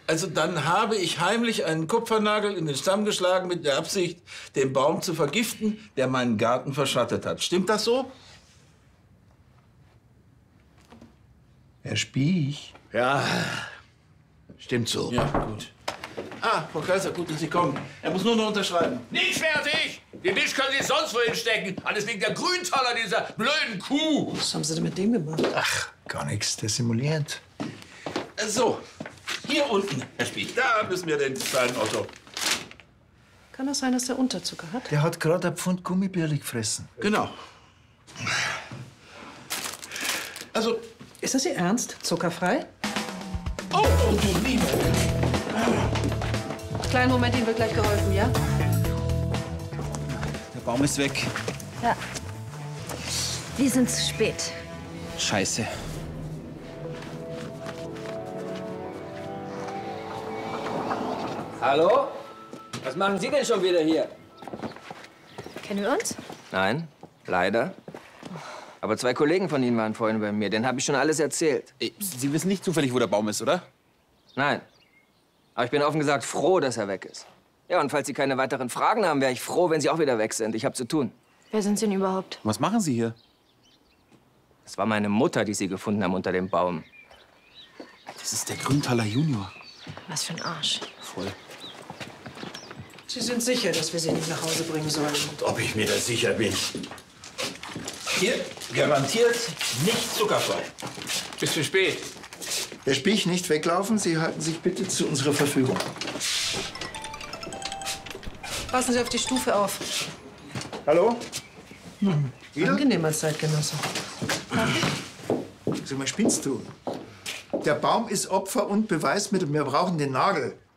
Also dann habe ich heimlich einen Kupfernagel in den Stamm geschlagen mit der Absicht, den Baum zu vergiften, der meinen Garten verschattet hat. Stimmt das so? Herr Spiech? Ja, stimmt so. Ja, gut. Ah, Frau Kaiser, gut, dass Sie kommen. Er muss nur noch unterschreiben. Nicht fertig! Den Wisch können Sie sonst wohin stecken. Alles wegen der Grüntaler, dieser blöden Kuh. Was haben Sie denn mit dem gemacht? Ach, gar nichts. Der simuliert. So, hier unten, Herr Spiech. Da müssen wir den kleinen Otto. Kann das sein, dass der Unterzucker hat? Der hat gerade ein Pfund Gummibärli gefressen. Genau. Also, Ist das Ihr Ernst? Zuckerfrei? oh, du Liebe. Kleinen Moment, Ihnen wird gleich geholfen, ja? Der Baum ist weg. Ja. Wir sind zu spät. Scheiße. Hallo? Was machen Sie denn schon wieder hier? Kennen wir uns? Nein, leider. Aber 2 Kollegen von Ihnen waren vorhin bei mir. Denen habe ich schon alles erzählt. Sie wissen nicht zufällig, wo der Baum ist, oder? Nein. Aber ich bin offen gesagt froh, dass er weg ist. Ja, und falls Sie keine weiteren Fragen haben, wäre ich froh, wenn Sie auch wieder weg sind. Ich habe zu tun. Wer sind Sie denn überhaupt? Was machen Sie hier? Es war meine Mutter, die Sie gefunden haben unter dem Baum. Das ist der Grüntaler Junior. Was für ein Arsch. Voll. Sie sind sicher, dass wir Sie nicht nach Hause bringen sollen? Ob ich mir da sicher bin? Hier, garantiert nicht zuckerfrei. Bis zu spät. Herr Spiech, nicht weglaufen. Sie halten sich bitte zu unserer Verfügung. Passen Sie auf die Stufe auf. Hallo? Wieder? Angenehm als Zeitgenosse. Sag mal, spinnst du? Der Baum ist Opfer und Beweismittel. Wir brauchen den Nagel.